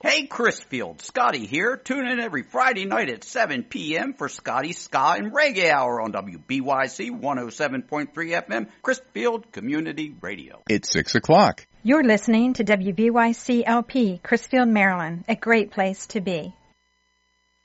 Hey, Chrisfield, Scotty here. Tune in every Friday night at 7 p.m. for Scotty's Ska and Reggae Hour on WBYC 107.3 FM, Chrisfield Community Radio. It's 6 o'clock. You're listening to WBYC LP, Chrisfield, Maryland, a great place to be.